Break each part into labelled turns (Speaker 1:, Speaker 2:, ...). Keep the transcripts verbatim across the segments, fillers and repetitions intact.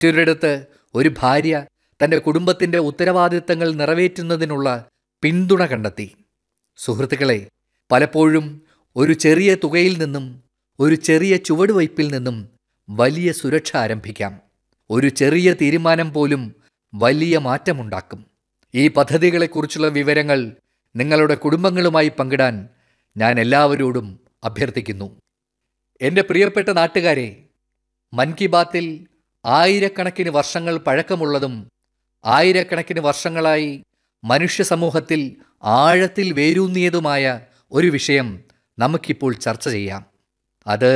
Speaker 1: മറ്റൊരിടത്ത് ഒരു ഭാര്യ തൻ്റെ കുടുംബത്തിൻ്റെ ഉത്തരവാദിത്തങ്ങൾ നിറവേറ്റുന്നതിനുള്ള പിന്തുണ കണ്ടെത്തി. സുഹൃത്തുക്കളെ, പലപ്പോഴും ഒരു ചെറിയ തുകയിൽ നിന്നും ഒരു ചെറിയ ചുവടുവയ്പിൽ നിന്നും വലിയ സുരക്ഷ ആരംഭിക്കാം. ഒരു ചെറിയ തീരുമാനം പോലും വലിയ മാറ്റമുണ്ടാക്കും. ഈ പദ്ധതികളെക്കുറിച്ചുള്ള വിവരങ്ങൾ നിങ്ങളുടെ കുടുംബങ്ങളുമായി പങ്കിടാൻ ഞാൻ എല്ലാവരോടും അഭ്യർത്ഥിക്കുന്നു. എൻ്റെ പ്രിയപ്പെട്ട നാട്ടുകാരെ, മൻ കി ബാത്തിൽ ആയിരക്കണക്കിന് വർഷങ്ങൾ പഴക്കമുള്ളതും ആയിരക്കണക്കിന് വർഷങ്ങളായി മനുഷ്യ സമൂഹത്തിൽ ആഴത്തിൽ വേരൂന്നിയതുമായ ഒരു വിഷയം നമുക്കിപ്പോൾ ചർച്ച ചെയ്യാം. അത്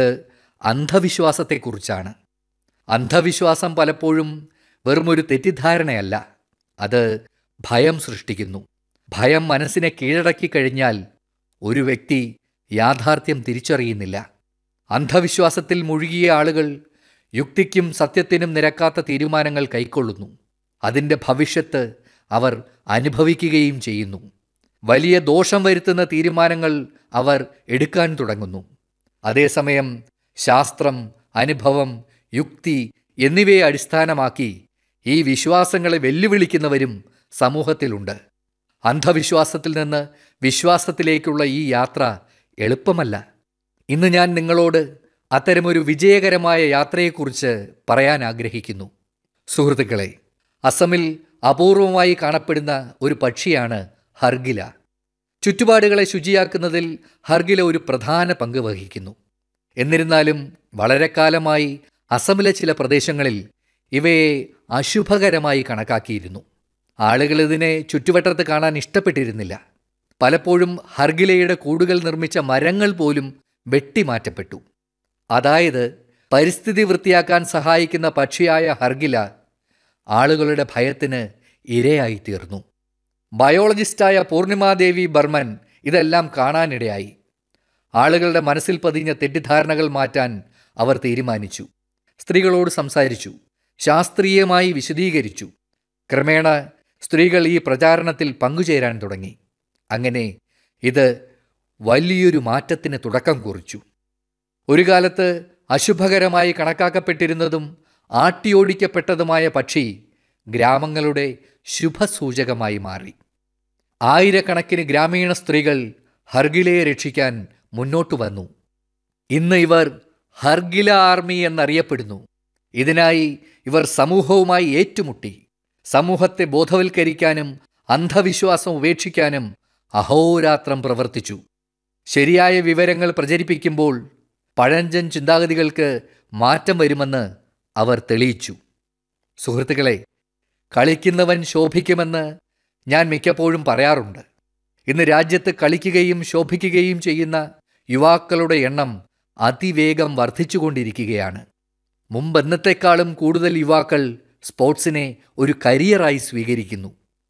Speaker 1: അന്ധവിശ്വാസത്തെക്കുറിച്ചാണ്. അന്ധവിശ്വാസം പലപ്പോഴും വെറുമൊരു തെറ്റിദ്ധാരണയല്ല, അത് ഭയം സൃഷ്ടിക്കുന്നു. ഭയം മനസ്സിനെ കീഴടക്കി കഴിഞ്ഞാൽ ഒരു വ്യക്തി യാഥാർത്ഥ്യം തിരിച്ചറിയുന്നില്ല. അന്ധവിശ്വാസത്തിൽ മുഴുകിയ ആളുകൾ യുക്തിക്കും സത്യത്തിനും നിരക്കാത്ത തീരുമാനങ്ങൾ കൈക്കൊള്ളുന്നു. അതിൻ്റെ ഭവിഷ്യത്ത് അവർ അനുഭവിക്കുകയും ചെയ്യുന്നു. വലിയ ദോഷം വരുത്തുന്ന തീരുമാനങ്ങൾ അവർ എടുക്കാൻ തുടങ്ങുന്നു. അതേസമയം ശാസ്ത്രം, അനുഭവം, യുക്തി എന്നിവയെ അടിസ്ഥാനമാക്കി ഈ വിശ്വാസങ്ങളെ വെല്ലുവിളിക്കുന്നവരും സമൂഹത്തിലുണ്ട്. അന്ധവിശ്വാസത്തിൽ നിന്ന് വിശ്വാസത്തിലേക്കുള്ള ഈ യാത്ര എളുപ്പമല്ല. ഇന്ന് ഞാൻ നിങ്ങളോട് അത്തരമൊരു വിജയകരമായ യാത്രയെക്കുറിച്ച് പറയാൻ ആഗ്രഹിക്കുന്നു. സുഹൃത്തുക്കളെ, അസമിൽ അപൂർവമായി കാണപ്പെടുന്ന ഒരു പക്ഷിയാണ് ഹർഗില. ചുറ്റുപാടുകളെ ശുചിയാക്കുന്നതിൽ ഹർഗില ഒരു പ്രധാന പങ്ക് വഹിക്കുന്നു. എന്നിരുന്നാലും വളരെ കാലമായി അസമിലെ ചില പ്രദേശങ്ങളിൽ ഇവയെ അശുഭകരമായി കണക്കാക്കിയിരുന്നു. ആളുകൾ ഇതിനെ ചുറ്റുവട്ടത്ത് കാണാൻ ഇഷ്ടപ്പെട്ടിരുന്നില്ല. പലപ്പോഴും ഹർഗിലയുടെ കൂടുകൾ നിർമ്മിച്ച മരങ്ങൾ പോലും വെട്ടിമാറ്റപ്പെട്ടു. അതായത്, പരിസ്ഥിതി വൃത്തിയാക്കാൻ സഹായിക്കുന്ന പക്ഷിയായ ഹർഗില ആളുകളുടെ ഭയത്തിന് ഇരയായിത്തീർന്നു. ബയോളജിസ്റ്റായ പൂർണിമാദേവി ബർമൻ ഇതെല്ലാം കാണാനിടയായി. ആളുകളുടെ മനസ്സിൽ പതിഞ്ഞ തെറ്റിദ്ധാരണകൾ മാറ്റാൻ അവർ തീരുമാനിച്ചു. സ്ത്രീകളോട് സംസാരിച്ചു, ശാസ്ത്രീയമായി വിശദീകരിച്ചു. ക്രമേണ സ്ത്രീകൾ ഈ പ്രചാരണത്തിൽ പങ്കുചേരാൻ തുടങ്ങി. അങ്ങനെ ഇത് വലിയൊരു മാറ്റത്തിന് തുടക്കം കുറിച്ചു. ഒരു കാലത്ത് അശുഭകരമായി കണക്കാക്കപ്പെട്ടിരുന്നതും ആട്ടിയോടിക്കപ്പെട്ടതുമായ പക്ഷി ഗ്രാമങ്ങളുടെ ശുഭസൂചകമായി മാറി. ആയിരക്കണക്കിന് ഗ്രാമീണ സ്ത്രീകൾ ഹർഗിലയെ രക്ഷിക്കാൻ മുന്നോട്ടു വന്നു. ഇന്ന് ഇവർ ഹർഗില ആർമി എന്നറിയപ്പെടുന്നു. ഇതിനായി ഇവർ സമൂഹവുമായി ഏറ്റുമുട്ടി. സമൂഹത്തെ ബോധവൽക്കരിക്കാനും അന്ധവിശ്വാസം ഉപേക്ഷിക്കാനും അഹോരാത്രം പ്രവർത്തിച്ചു. ശരിയായ വിവരങ്ങൾ പ്രചരിപ്പിക്കുമ്പോൾ പഴഞ്ചൻ ചിന്താഗതികൾക്ക് മാറ്റം വരുമെന്ന് അവർ തെളിയിച്ചു. സുഹൃത്തുക്കളെ, കളിക്കുന്നവൻ ശോഭിക്കുമെന്ന് ഞാൻ മിക്കപ്പോഴും പറയാറുണ്ട്. ഇന്ന് രാജ്യത്ത് കളിക്കുകയും ശോഭിക്കുകയും ചെയ്യുന്ന യുവാക്കളുടെ എണ്ണം അതിവേഗം വർദ്ധിച്ചുകൊണ്ടിരിക്കുകയാണ്. മുമ്പെന്നത്തെക്കാളും കൂടുതൽ യുവാക്കൾ സ്പോർട്സിനെ ഒരു കരിയറായി സ്വീകരിക്കുന്നു.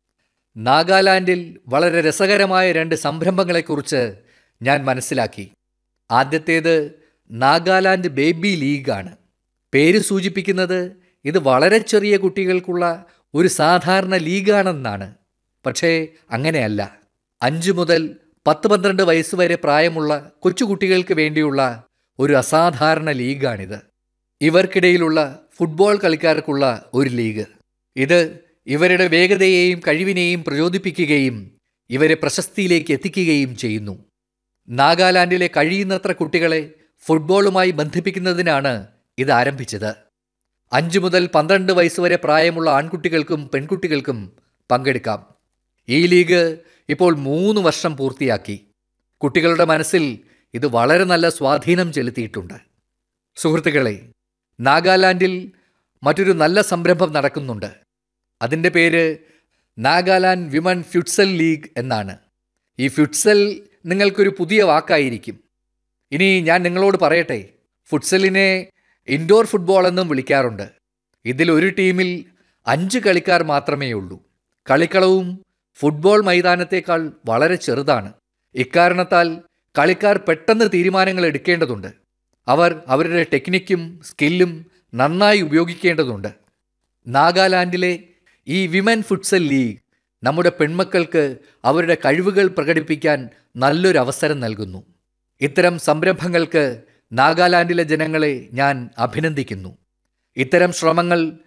Speaker 1: നാഗാലാൻഡിൽ വളരെ രസകരമായ രണ്ട് സംരംഭങ്ങളെക്കുറിച്ച് ഞാൻ മനസ്സിലാക്കി. ആദ്യത്തേത് നാഗാലാൻഡ് ബേബി ലീഗാണ്. പേര് സൂചിപ്പിക്കുന്നത് ഇത് വളരെ ചെറിയ കുട്ടികൾക്കുള്ള ഒരു സാധാരണ ലീഗാണെന്നാണ്. പക്ഷേ അങ്ങനെയല്ല. അഞ്ച് മുതൽ പത്ത് പന്ത്രണ്ട് വയസ്സ് വരെ പ്രായമുള്ള കൊച്ചുകുട്ടികൾക്ക് വേണ്ടിയുള്ള ഒരു അസാധാരണ ലീഗാണിത്. ഇവർക്കിടയിലുള്ള ഫുട്ബോൾ കളിക്കാർക്കുള്ള ഒരു ലീഗ്. ഇത് ഇവരുടെ വേഗതയെയും കഴിവിനെയും പ്രചോദിപ്പിക്കുകയും ഇവരെ പ്രശസ്തിയിലേക്ക് എത്തിക്കുകയും ചെയ്യുന്നു. നാഗാലാൻഡിലെ കഴിയുന്നത്ര കുട്ടികളെ ഫുട്ബോളുമായി ബന്ധിപ്പിക്കുന്നതിനാണ് ഇത് ആരംഭിച്ചത്. അഞ്ച് മുതൽ പന്ത്രണ്ട് വയസ്സ് വരെ പ്രായമുള്ള ആൺകുട്ടികൾക്കും പെൺകുട്ടികൾക്കും പങ്കെടുക്കാം. ഈ ലീഗ് ഇപ്പോൾ മൂന്ന് വർഷം പൂർത്തിയാക്കി. കുട്ടികളുടെ മനസ്സിൽ ഇത് വളരെ നല്ല സ്വാധീനം ചെലുത്തിയിട്ടുണ്ട്. സുഹൃത്തുക്കളെ, നാഗാലാൻഡിൽ മറ്റൊരു നല്ല സംരംഭം നടക്കുന്നുണ്ട്. അതിൻ്റെ പേര് നാഗാലാൻഡ് വിമൺ ഫ്യൂട്സൽ ലീഗ് എന്നാണ്. ഈ ഫ്യൂട്സൽ നിങ്ങൾക്കൊരു പുതിയ വാക്കായിരിക്കും. ഇനി ഞാൻ നിങ്ങളോട് പറയട്ടെ, ഫുട്സലിനെ ഇൻഡോർ ഫുട്ബോൾ എന്നും വിളിക്കാറുണ്ട്. ഇതിൽ ഒരു ടീമിൽ അഞ്ച് കളിക്കാർ മാത്രമേ ഉള്ളൂ. കളിക്കളവും ഫുട്ബോൾ മൈതാനത്തേക്കാൾ വളരെ ചെറുതാണ്. ഇക്കാരണത്താൽ കളിക്കാർ പെട്ടെന്ന് തീരുമാനങ്ങൾ എടുക്കേണ്ടതുണ്ട്. അവർ അവരുടെ ടെക്നിക്കും സ്കില്ലും നന്നായി ഉപയോഗിക്കേണ്ടതുണ്ട്. നാഗാലാൻഡിലെ ഈ വിമൻ ഫുട്സൽ ലീഗ് നമ്മുടെ പെൺമക്കൾക്ക് അവരുടെ കഴിവുകൾ പ്രകടിപ്പിക്കാൻ നല്ലൊരു അവസരം നൽകുന്നു. ഇത്തരം സംരംഭങ്ങൾക്ക് നാഗാലാൻഡിലെ ജനങ്ങളെ ഞാൻ അഭിനന്ദിക്കുന്നു. ഇത്തരം ശ്രമങ്ങൾ